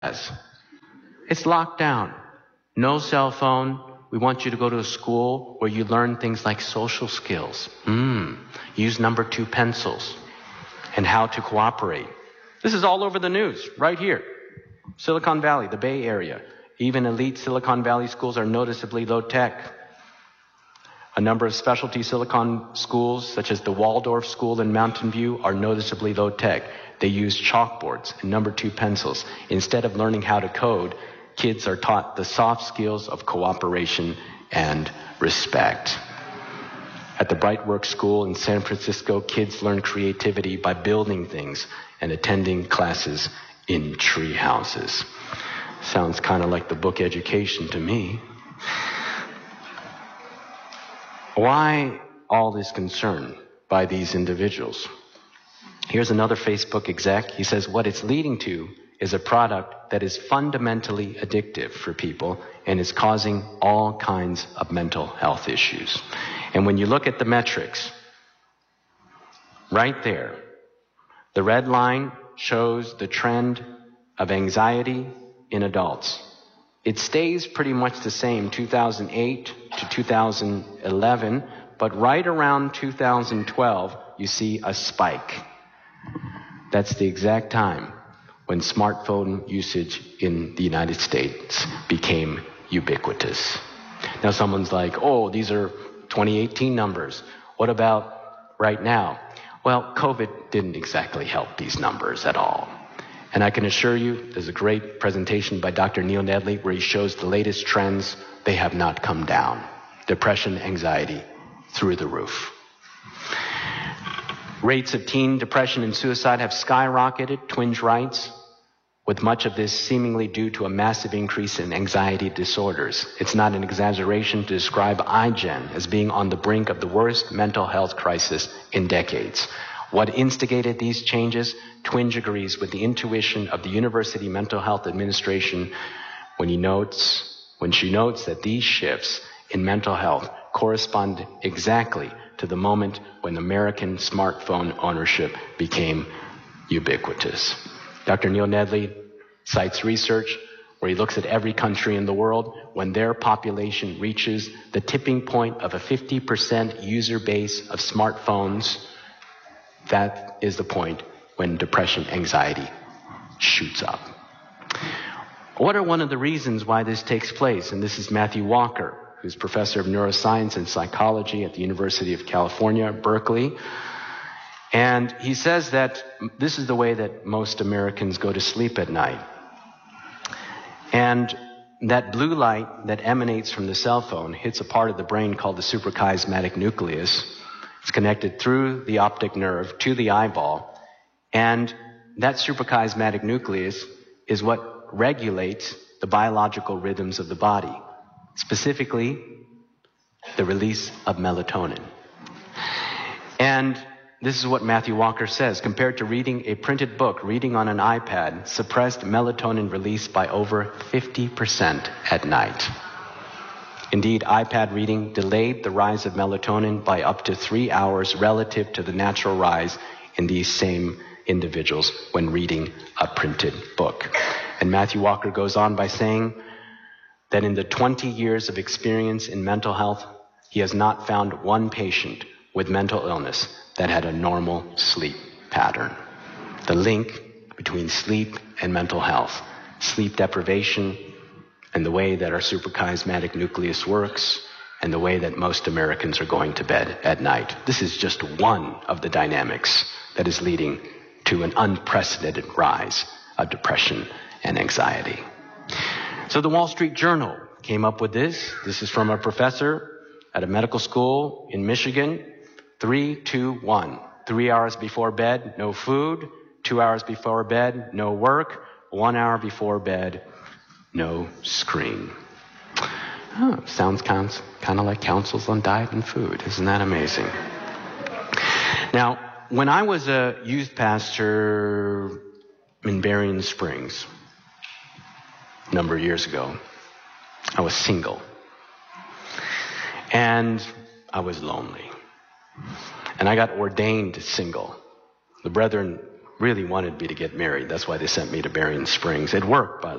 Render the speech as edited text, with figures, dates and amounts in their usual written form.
It's locked down. No cell phone. We want you to go to a school where you learn things like social skills. Use number 2 pencils and how to cooperate. This is all over the news, right here. Silicon Valley, the Bay Area. Even elite Silicon Valley schools are noticeably low tech. A number of specialty Silicon schools, such as the Waldorf School in Mountain View, are noticeably low tech. They use chalkboards and number 2 pencils. Instead of learning how to code, kids are taught the soft skills of cooperation and respect. At the Brightworks School in San Francisco, kids learn creativity by building things and attending classes in tree houses. Sounds kind of like the book Education to me. Why all this concern by these individuals? Here's another Facebook exec. He says what it's leading to is a product that is fundamentally addictive for people and is causing all kinds of mental health issues. And when you look at the metrics, right there, the red line shows the trend of anxiety in adults. It stays pretty much the same 2008 to 2011, but right around 2012, you see a spike. That's the exact time when smartphone usage in the United States became ubiquitous. Now someone's like, oh, these are 2018 numbers. What about right now? Well, COVID didn't exactly help these numbers at all. And I can assure you, there's a great presentation by Dr. Neil Nedley where he shows the latest trends. They have not come down. Depression, anxiety, through the roof. Rates of teen depression and suicide have skyrocketed, Twinge writes, with much of this seemingly due to a massive increase in anxiety disorders. It's not an exaggeration to describe iGen as being on the brink of the worst mental health crisis in decades. What instigated these changes? Twinge agrees with the intuition of the University Mental Health Administration when she notes that these shifts in mental health correspond exactly to the moment when American smartphone ownership became ubiquitous. Dr. Neil Nedley cites research where he looks at every country in the world when their population reaches the tipping point of a 50% user base of smartphones. That is the point when depression, anxiety shoots up. What are one of the reasons why this takes place? And this is Matthew Walker, who's professor of neuroscience and psychology at the University of California, Berkeley. And he says that this is the way that most Americans go to sleep at night. And that blue light that emanates from the cell phone hits a part of the brain called the suprachiasmatic nucleus. It's connected through the optic nerve to the eyeball. And that suprachiasmatic nucleus is what regulates the biological rhythms of the body, specifically the release of melatonin. And this is what Matthew Walker says. Compared to reading a printed book, reading on an iPad suppressed melatonin release by over 50% at night. Indeed, iPad reading delayed the rise of melatonin by up to 3 hours relative to the natural rise in these same individuals when reading a printed book. And Matthew Walker goes on by saying that in the 20 years of experience in mental health, he has not found one patient with mental illness that had a normal sleep pattern. The link between sleep and mental health, sleep deprivation, and the way that our suprachiasmatic nucleus works, and the way that most Americans are going to bed at night. This is just one of the dynamics that is leading to an unprecedented rise of depression and anxiety. So the Wall Street Journal came up with this. This is from a professor at a medical school in Michigan. 3, 2, 1. 3 hours before bed, no food. 2 hours before bed, no work. 1 hour before bed, no screen. Oh, sounds kind of like counsels on diet and food. Isn't that amazing? Now, when I was a youth pastor in Berrien Springs a number of years ago, I was single. And I was lonely. And I got ordained single. The brethren really wanted me to get married. That's why they sent me to Berrien Springs. It worked, by the way.